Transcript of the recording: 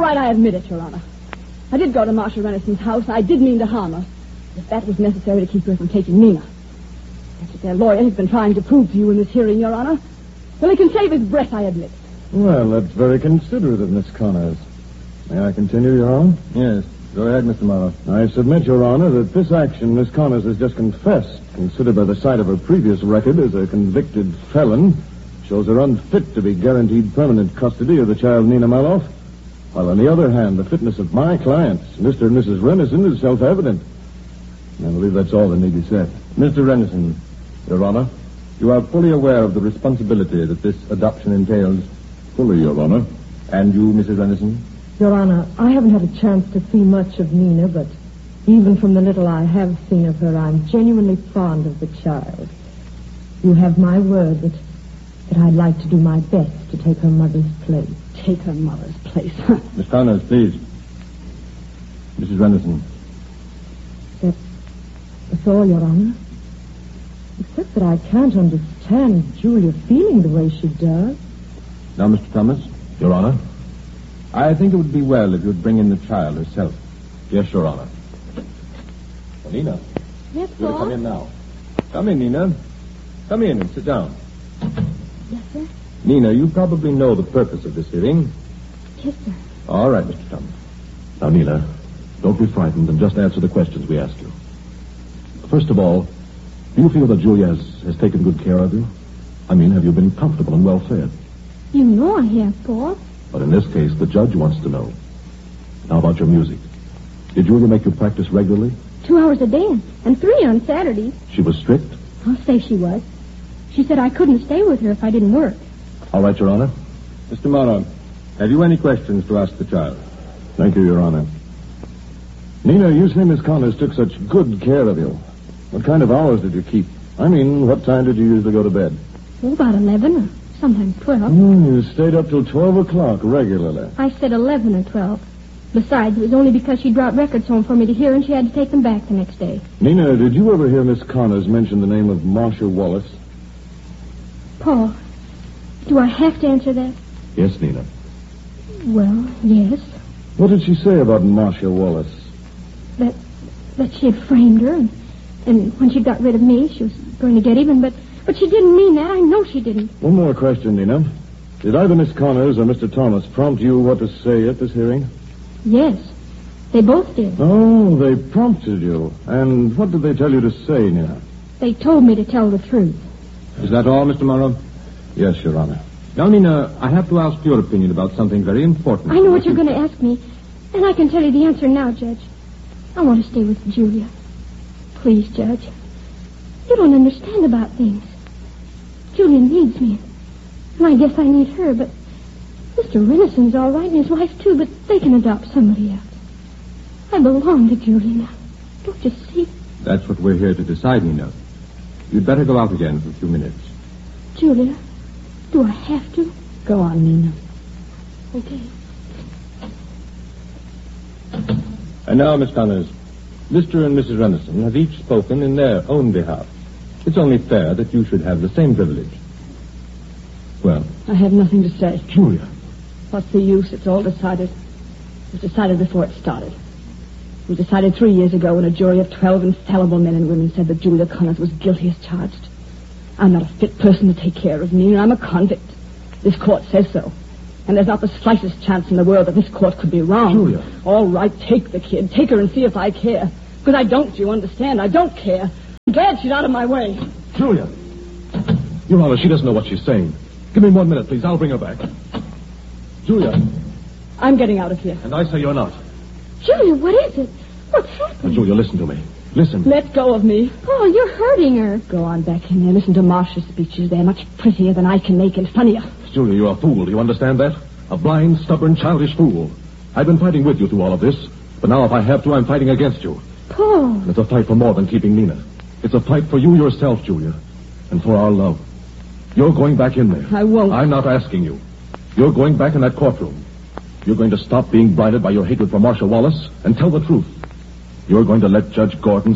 right, I admit it, Your Honor. I did go to Marcia Rennison's house. I did mean to harm her. If that was necessary to keep her from taking Nina. That's what their lawyer has been trying to prove to you in this hearing, Your Honor. Well, he can save his breath, I admit. Well, that's very considerate of Miss Connors. May I continue, Your Honor? Yes. Go ahead, Mr. Morrow. I submit, Your Honor, that this action Miss Connors has just confessed, considered by the sight of her previous record as a convicted felon, shows her unfit to be guaranteed permanent custody of the child Nina Maloff. While, on the other hand, the fitness of my clients, Mr. and Mrs. Rennison, is self-evident. I believe that's all that need be said. Mr. Rennison, Your Honor, you are fully aware of the responsibility that this adoption entails? Fully, Your Honor. And you, Mrs. Rennison? Your Honor, I haven't had a chance to see much of Nina, but even from the little I have seen of her, I'm genuinely fond of the child. You have my word that I'd like to do my best to take her mother's place. Take her mother's place. Miss Connors, please. Mrs. Rennison. That's all, Your Honor. Except that I can't understand Julia feeling the way she does. Now, Mr. Thomas. Your Honor? I think it would be well if you'd bring in the child herself. Yes, Your Honor. Well, Nina. Yes, You'll Paul? come in now. Come in, Nina. Come in and sit down. Yes, sir? Nina, you probably know the purpose of this hearing. Yes, sir. All right, Mr. Thomas. Now, Nina, don't be frightened and just answer the questions we ask you. First of all, do you feel that Julia has taken good care of you? I mean, have you been comfortable and well fed? You know I have, Paul. But in this case, the judge wants to know. How about your music? Did Julia make you practice regularly? 2 hours a day and 3 on Saturdays. She was strict? I'll say she was. She said I couldn't stay with her if I didn't work. All right, Your Honor. Mr. Morrow, have you any questions to ask the child? Thank you, Your Honor. Nina, you say Miss Connors took such good care of you. What kind of hours did you keep? I mean, what time did you usually go to bed? Oh, about 11 or sometimes 12. You stayed up till 12 o'clock regularly. I said 11 or 12. Besides, it was only because she brought records home for me to hear and she had to take them back the next day. Nina, did you ever hear Miss Connors mention the name of Marcia Wallace? Paul, do I have to answer that? Yes, Nina. Well, yes. What did she say about Marcia Wallace? That she had framed her, and when she got rid of me, she was going to get even, but she didn't mean that. I know she didn't. One more question, Nina. Did either Miss Connors or Mr. Thomas prompt you what to say at this hearing? Yes, they both did. Oh, they prompted you. And what did they tell you to say, Nina? They told me to tell the truth. Is that all, Mr. Morrow? Yes, Your Honor. Now, Nina, I have to ask your opinion about something very important. I know what you're going to ask me, and I can tell you the answer now, Judge. I want to stay with Julia. Please, Judge. You don't understand about things. Julia needs me, and I guess I need her, but Mr. Rennison's all right, and his wife, too, but they can adopt somebody else. I belong to Julia now. Don't you see? That's what we're here to decide, Nina. You'd better go out again for a few minutes. Julia, do I have to? Go on, Nina. Okay. And now, Miss Connors, Mr. and Mrs. Rennison have each spoken in their own behalf. It's only fair that you should have the same privilege. Well? I have nothing to say. Julia. What's the use? It's all decided. It was decided before it started. It was decided 3 years ago when a jury of 12 infallible men and women said that Julia Connors was guilty as charged. I'm not a fit person to take care of Nina. I'm a convict. This court says so. And there's not the slightest chance in the world that this court could be wrong. Julia. All right, take the kid. Take her and see if I care. Because I don't, you understand? I don't care. I'm glad she's out of my way. Julia. Your Honor, she doesn't know what she's saying. Give me 1 minute, please. I'll bring her back. Julia. I'm getting out of here. And I say you're not. Julia, what is it? What's happened? Julia, listen to me. Listen. Let go of me. Paul, you're hurting her. Go on back in there. Listen to Marcia's speeches. They're much prettier than I can make and funnier. Julia, you're a fool. Do you understand that? A blind, stubborn, childish fool. I've been fighting with you through all of this, but now if I have to, I'm fighting against you. Paul. It's a fight for more than keeping Nina. It's a fight for you yourself, Julia, and for our love. You're going back in there. I won't. I'm not asking you. You're going back in that courtroom. You're going to stop being blinded by your hatred for Marcia Wallace and tell the truth. You're going to let Judge Gordon